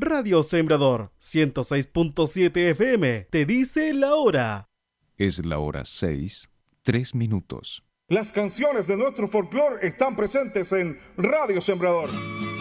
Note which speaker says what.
Speaker 1: Radio Sembrador 106.7 FM te dice la hora.
Speaker 2: Es la hora 6, 3 minutos.
Speaker 3: Las canciones de nuestro folclore están presentes en Radio Sembrador.